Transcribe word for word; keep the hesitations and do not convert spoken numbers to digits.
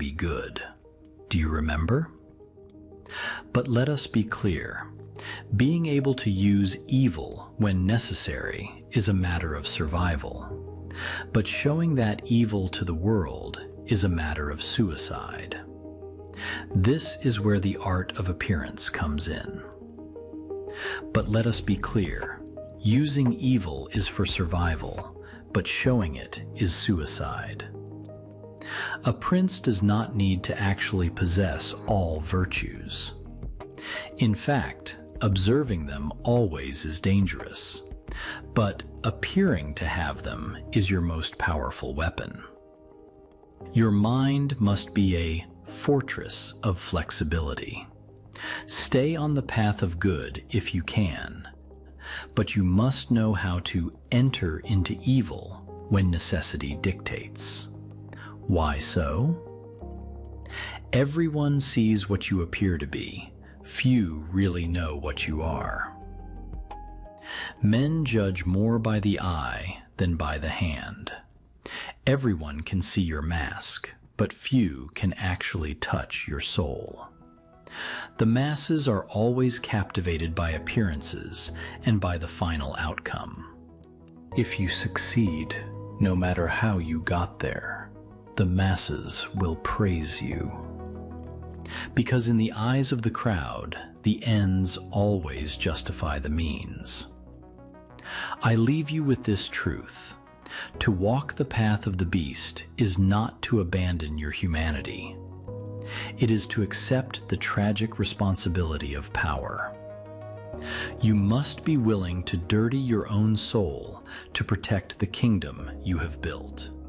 be good. Do you remember? But let us be clear. Being able to use evil when necessary is a matter of survival. But showing that evil to the world is a matter of suicide. This is where the art of appearance comes in. But let us be clear. Using evil is for survival, but showing it is suicide. A prince does not need to actually possess all virtues. In fact, observing them always is dangerous, but appearing to have them is your most powerful weapon. Your mind must be a fortress of flexibility. Stay on the path of good if you can, but you must know how to enter into evil when necessity dictates. Why so? Everyone sees what you appear to be. Few really know what you are. Men judge more by the eye than by the hand. Everyone can see your mask, but few can actually touch your soul. The masses are always captivated by appearances and by the final outcome. If you succeed, no matter how you got there, the masses will praise you. Because in the eyes of the crowd, the ends always justify the means. I leave you with this truth. To walk the path of the beast is not to abandon your humanity. It is to accept the tragic responsibility of power. You must be willing to dirty your own soul to protect the kingdom you have built.